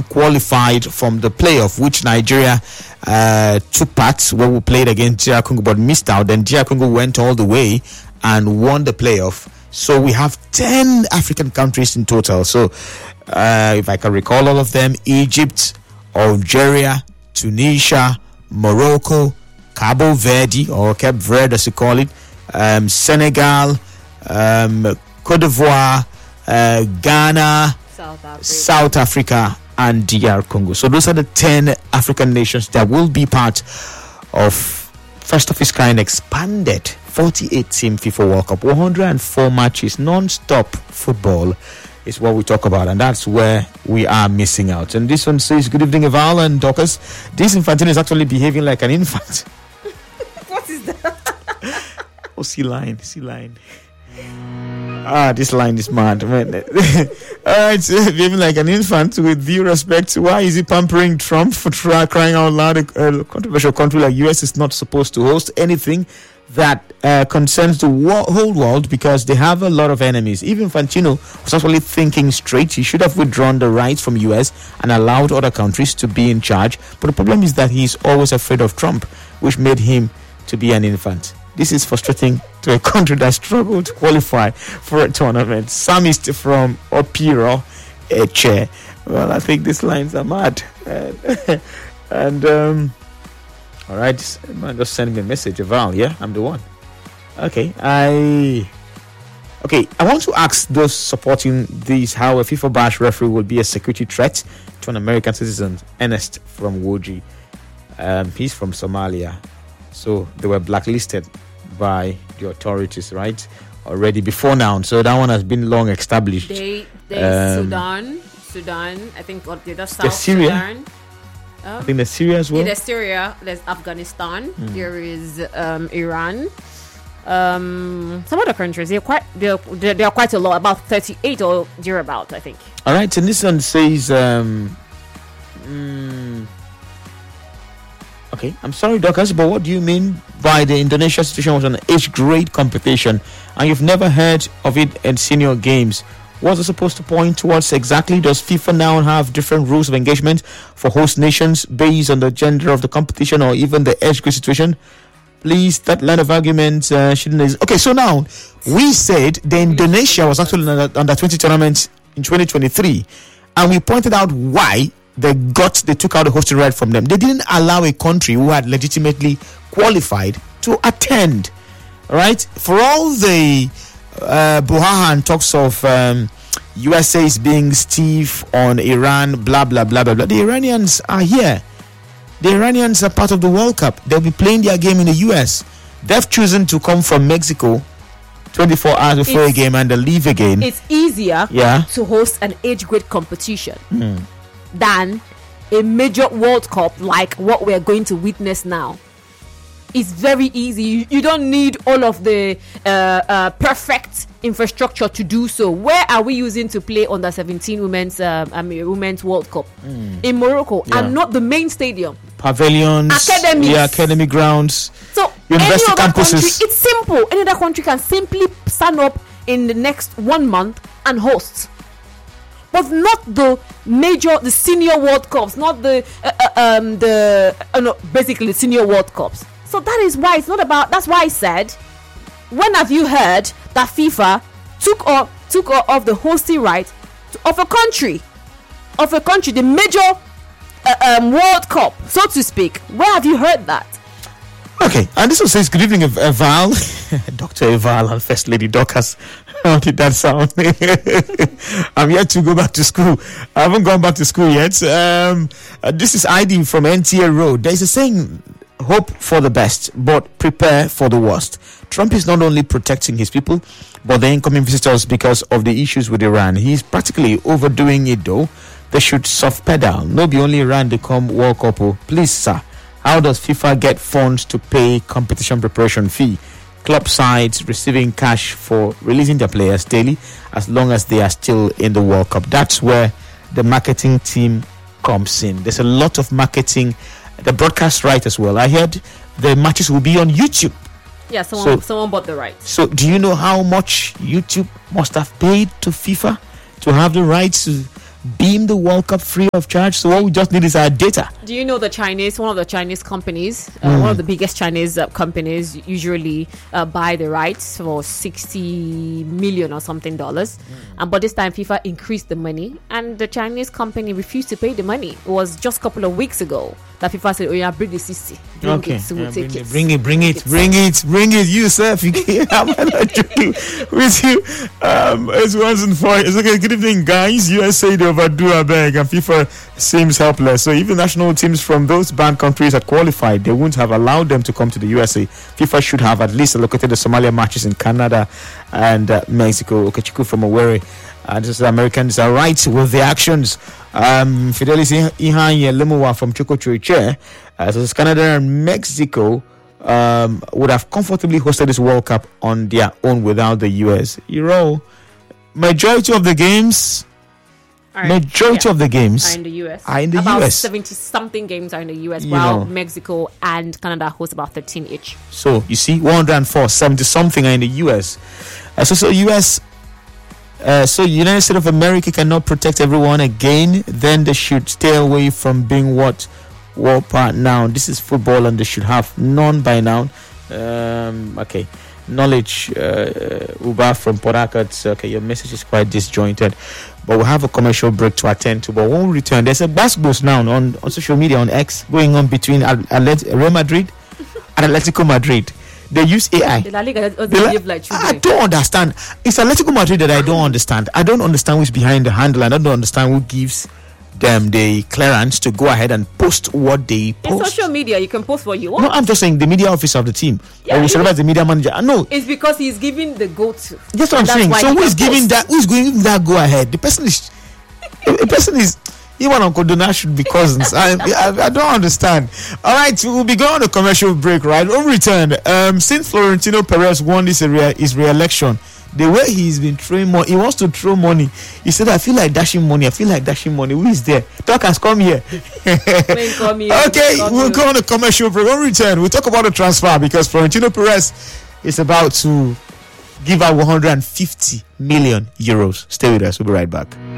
qualified from the playoff, which Nigeria took part when we played against DR Congo but missed out. Then DR Congo went all the way and won the playoff. So we have 10 African countries in total. So if I can recall all of them: Egypt, Algeria, Tunisia, Morocco, Cabo Verde, or Cape Verde as you call it, Senegal, Cote d'Ivoire, Ghana, South Africa, and DR Congo. So those are the 10 African nations that will be part of first of its kind expanded 48-team FIFA World Cup. 104 matches, non-stop football is what we talk about, and that's where we are missing out. And this one says, good evening, Eval and Dorcas. This Infantino is actually behaving like an infant. What is that? Oh, sea line. This line is mad, man. It's behaving like an infant. With due respect, why is he pampering Trump for crying out loud? A controversial country like US is not supposed to host anything that concerns the whole world because they have a lot of enemies. Even Infantino was actually thinking straight. He should have withdrawn the rights from US and allowed other countries to be in charge. But the problem is that he's always afraid of Trump, which made him to be an infant. This is frustrating to a country that struggled to qualify for a tournament. Samist from Opiro Eche. Well, I think these lines are mad. All right, man, just send me a message, Val. Yeah, I'm the one. Okay, I want to ask those supporting this how a FIFA bash referee will be a security threat to an American citizen. Ernest from Woji. He's from Somalia, so they were blacklisted by the authorities, right? Already before now, so that one has been long established. They Sudan. I think there's South Syria. Sudan. I think there's Syria as well. Yeah, there's Syria, there's Afghanistan, there is Iran, some other countries. There are quite a lot, about 38 or thereabout, I think. All right, and this one says, okay, I'm sorry, Dorcas, but what do you mean by the Indonesia situation was an age grade competition and you've never heard of it in senior games? What's it supposed to point towards exactly? Does FIFA now have different rules of engagement for host nations based on the gender of the competition or even the age grade situation? Please, that line of argument shouldn't. Okay, so now we said the Indonesia was actually under 20 tournament in 2023, and we pointed out why they took out the hosting right from them. They didn't allow a country who had legitimately qualified to attend. Right? For all the Buhaha and talks of USA is being stiff on Iran, blah blah blah blah blah. The Iranians are here. The Iranians are part of the World Cup. They'll be playing their game in the US. They've chosen to come from Mexico 24 hours before a game and they leave again. It's easier to host an age grade competition than a major World Cup like what we're going to witness now. It's very easy. You don't need all of the perfect infrastructure to do so. Where are we using to play under 17 women's World Cup? In Morocco, and not the main stadium. Pavilions, academy grounds. So university any other campuses. Country, it's simple. Any other country can simply stand up in the next 1 month and host. But not the senior World Cups, not basically the senior World Cups. So that is why it's not about. That's why I said, when have you heard that FIFA took off the hosting right of a country, the major World Cup, so to speak? Where have you heard that? Okay, and this one says, good evening, Eval, Dr. Eval and First Lady Dorcas. How did that sound? I'm yet to go back to school. I haven't gone back to school yet. This is ID from NTA Road. There's a saying, hope for the best, but prepare for the worst. Trump is not only protecting his people, but the incoming visitors because of the issues with Iran. He's practically overdoing it though. They should soft pedal. No be only Iran they come World Cup. Please, sir, how does FIFA get funds to pay competition preparation fee? Club sides receiving cash for releasing their players daily as long as they are still in the World Cup. That's where the marketing team comes in. There's a lot of marketing. The broadcast right as well. I heard the matches will be on YouTube. Yeah, someone bought the rights. So do you know how much YouTube must have paid to FIFA to have the rights to beam the World Cup free of charge. So what we just need is our data. Do you know one of the Chinese companies, one of the biggest Chinese companies usually buy the rights for $60 million or something dollars. But this time FIFA increased the money and the Chinese company refused to pay the money. It was just a couple of weeks ago that FIFA said, oh yeah, bring the 60. Bring it. You, Seth. I'm not joking with you. It's 1 and 4. It's okay. Good evening, guys. USA, they overdo a beg, and FIFA seems helpless. So if the national teams from those banned countries had qualified, they wouldn't have allowed them to come to the USA. FIFA should have at least allocated the Somalia matches in Canada and Mexico. Okechukwu from Owerri. This is Americans are right with their actions. Fidelis Ihanye Lemuwa from Chokochoiche. So Canada and Mexico would have comfortably hosted this World Cup on their own without the US. Majority of the games are in the US. About 70 something games are in the US, while Mexico and Canada host about 13 each. So you see, 104, 70 something are in the US. So United States of America cannot protect everyone again. Then they should stay away from being what world part now. This is football, and they should have none by now. Okay. Knowledge, Uba from Port Harcourt. Okay, your message is quite disjointed, but we'll have a commercial break to attend to. But when we return, there's a basketball now on social media, on X, going on between Real Madrid and Atletico Madrid. They use AI. I don't understand. It's Atletico Madrid that I don't understand. I don't understand who's behind the handle. I don't understand who gives them the clearance to go ahead and post what they post. In social media, you can post what you want. No, I'm just saying the media officer of the team. Or we celebrate the media manager. No, it's because he's giving the go-to. That's what I'm saying. So who is giving that? Who's giving that go ahead? The person is. Even Uncle Donald should be cousins. I don't understand. All right, we'll be going on a commercial break, right? When we return, since Florentino Perez won his re-election, the way he's been throwing money, he wants to throw money. He said, I feel like dashing money. Who is there? Talkers, come here. Okay, we'll go on a commercial break. When we return, we'll talk about the transfer because Florentino Perez is about to give out 150 million euros. Stay with us. We'll be right back.